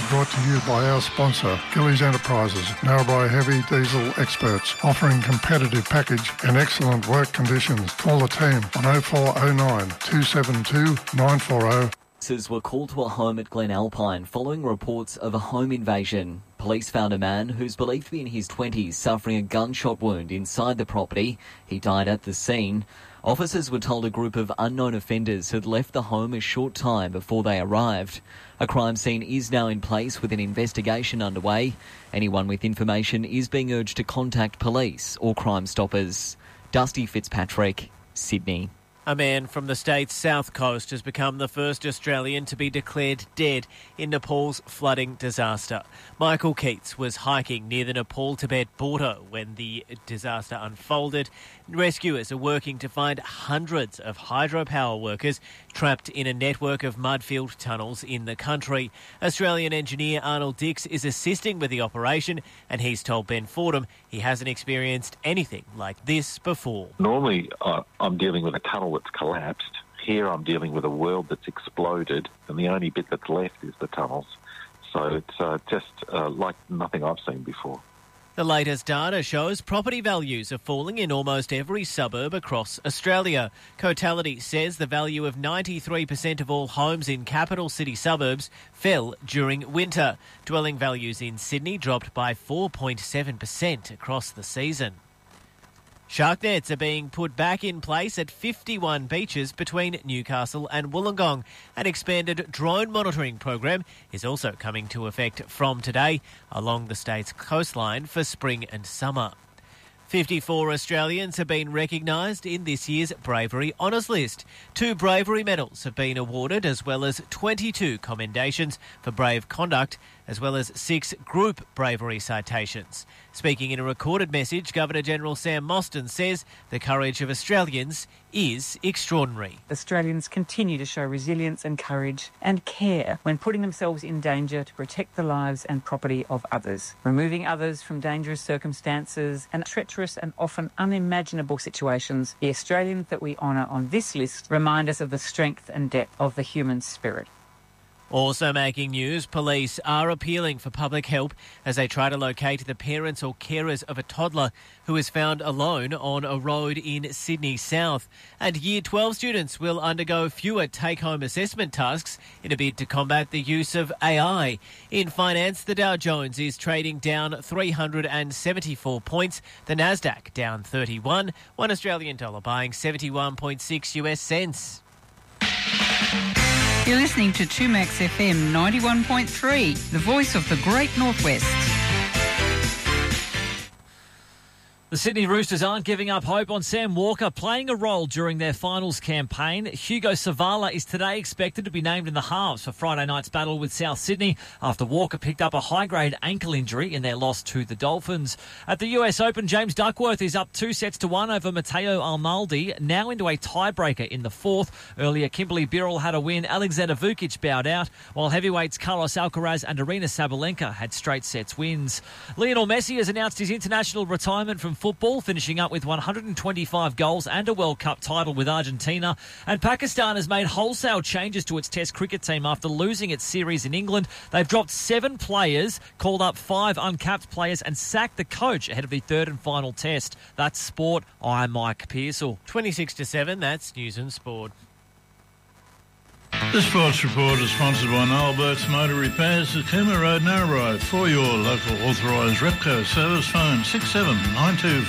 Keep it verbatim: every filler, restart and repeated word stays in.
brought to you by our sponsor, Gillies Enterprises, Narrabri Heavy Diesel experts, offering competitive package and excellent work conditions. Call the team on oh four oh nine, two seven two, nine four oh. Officers were called to a home at Glen Alpine following reports of a home invasion. Police found a man who's believed to be in his twenties suffering a gunshot wound inside the property. He died at the scene. Officers were told a group of unknown offenders had left the home a short time before they arrived. A crime scene is now in place with an investigation underway. Anyone with information is being urged to contact police or Crime Stoppers. Dusty Fitzpatrick, Sydney. A man from the state's south coast has become the first Australian to be declared dead in Nepal's flooding disaster. Michael Keats was hiking near the Nepal-Tibet border when the disaster unfolded. Rescuers are working to find hundreds of hydropower workers trapped in a network of mud-filled tunnels in the country. Australian engineer Arnold Dix is assisting with the operation, and he's told Ben Fordham he hasn't experienced anything like this before. Normally, uh, I'm dealing with a tunnel that's collapsed. Here I'm dealing with a world that's exploded, and the only bit that's left is the tunnels. So it's uh, just uh, like nothing I've seen before. The latest data shows property values are falling in almost every suburb across Australia. Cotality says the value of ninety-three percent of all homes in capital city suburbs fell during winter. Dwelling values in Sydney dropped by four point seven percent across the season. Shark nets are being put back in place at fifty-one beaches between Newcastle and Wollongong. An expanded drone monitoring program is also coming to effect from today along the state's coastline for spring and summer. fifty-four Australians have been recognised in this year's Bravery Honours List. Two bravery medals have been awarded, as well as twenty-two commendations for brave conduct, as well as six group bravery citations. Speaking in a recorded message, Governor-General Sam Mostyn says the courage of Australians is extraordinary. Australians continue to show resilience and courage and care when putting themselves in danger to protect the lives and property of others, removing others from dangerous circumstances and treacherous and often unimaginable situations. The Australians that we honour on this list remind us of the strength and depth of the human spirit. Also making news, police are appealing for public help as they try to locate the parents or carers of a toddler who is found alone on a road in Sydney South. And Year twelve students will undergo fewer take-home assessment tasks in a bid to combat the use of A I. In finance, the Dow Jones is trading down three hundred seventy-four points, the Nasdaq down thirty-one, one Australian dollar buying seventy-one point six US cents. You're listening to two Max F M ninety-one point three, the voice of the Great Northwest. The Sydney Roosters aren't giving up hope on Sam Walker playing a role during their finals campaign. Hugo Savala is today expected to be named in the halves for Friday night's battle with South Sydney after Walker picked up a high-grade ankle injury in their loss to the Dolphins. At the U S Open, James Duckworth is up two sets to one over Matteo Arnaldi, now into a tiebreaker in the fourth. Earlier, Kimberly Birrell had a win. Alexander Vukic bowed out, while heavyweights Carlos Alcaraz and Arina Sabalenka had straight sets wins. Lionel Messi has announced his international retirement from football, finishing up with one hundred twenty-five goals and a World Cup title with Argentina. And Pakistan has made wholesale changes to its Test cricket team after losing its series in England. They've dropped seven players, called up five uncapped players and sacked the coach ahead of the third and final Test. That's sport. I'm Mike Pearsall. twenty-six to seven, that's News and Sport. The Sports Report is sponsored by Noel Burt's Motor Repairs at Cooma Road, Narrabri. For your local authorised Repco service, phone six seven nine two